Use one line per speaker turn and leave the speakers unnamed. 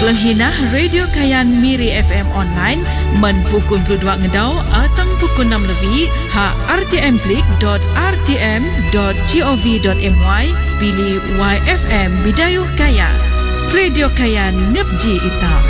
Penghinah Radio Kayan Miri FM online men pukul 22 ngedau atau pukul 6 lebih ha rtm.rtm.gov.my pilih YFM Bidayuh Kayan. Radio Kayan Nepji Ita.